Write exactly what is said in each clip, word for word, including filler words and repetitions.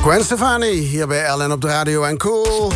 Gwen Stefani, hier bij L N op de radio en Cool.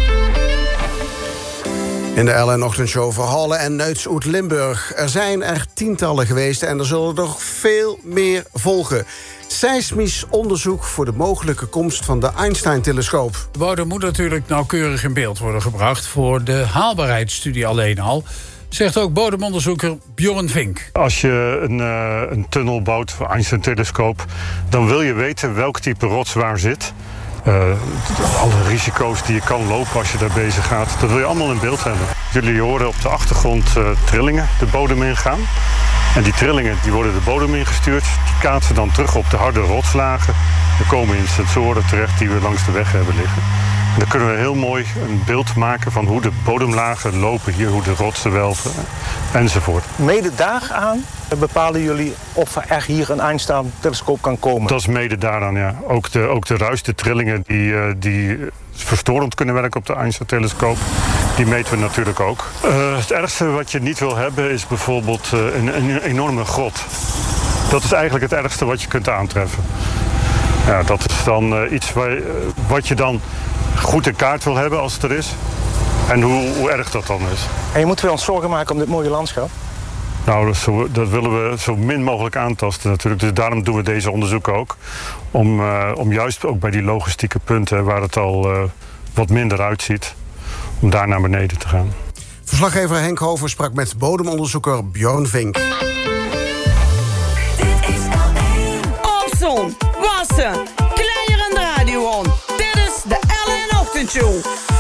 In de L N-ochtendshow Verhalen en Neuts uit Limburg. Er zijn er tientallen geweest en er zullen er nog veel meer volgen. Seismisch onderzoek voor de mogelijke komst van de Einstein-telescoop. De bodem moet natuurlijk nauwkeurig in beeld worden gebracht voor de haalbaarheidsstudie alleen al, zegt ook bodemonderzoeker Bjorn Vink. Als je een, uh, een tunnel bouwt voor Einstein-telescoop, dan wil je weten welk type rots waar zit. Uh, alle risico's die je kan lopen als je daar bezig gaat, dat wil je allemaal in beeld hebben. Jullie horen op de achtergrond uh, trillingen de bodem ingaan. En die trillingen die worden de bodem ingestuurd. Die kaatsen dan terug op de harde rotslagen. We komen in sensoren terecht die we langs de weg hebben liggen. En dan kunnen we heel mooi een beeld maken van hoe de bodemlagen lopen hier, hoe de rotsen welven enzovoort. Mede daaraan bepalen jullie of er hier een Einstein-telescoop kan komen? Dat is mede daaraan, ja. Ook de, ook de ruis, de trillingen die, uh, die verstorend kunnen werken op de Einstein-telescoop, die meten we natuurlijk ook. Uh, het ergste wat je niet wil hebben is bijvoorbeeld uh, een, een enorme grot. Dat is eigenlijk het ergste wat je kunt aantreffen. Ja, dat is dan uh, iets waar, uh, wat je dan goed in kaart wil hebben als het er is. En hoe, hoe erg dat dan is. En je moeten we ons zorgen maken om dit mooie landschap? Nou, dat, zo, dat willen we zo min mogelijk aantasten natuurlijk. Dus daarom doen we deze onderzoeken ook. Om, uh, om juist ook bij die logistieke punten waar het al uh, wat minder uitziet, om daar naar beneden te gaan. Verslaggever Henk Hover sprak met bodemonderzoeker Bjorn Vink. Dit is L één. Opzon, wassen, kleier en de radio on. Dit is de L één Ochtendshow.